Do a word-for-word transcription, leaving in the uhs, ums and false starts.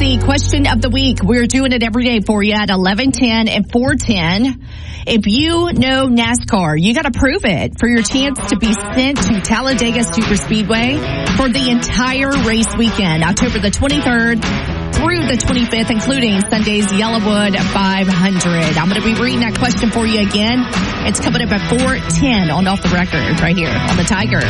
the question of the week. We're doing it every day for you at eleven ten and four ten. If you know NASCAR, you got to prove it for your chance to be sent to Talladega Superspeedway for the entire race weekend, October the twenty-third through the twenty-fifth, including Sunday's Yellowwood five hundred. I'm going to be reading that question for you again. It's coming up at four ten on Off the Record right here on the Tiger.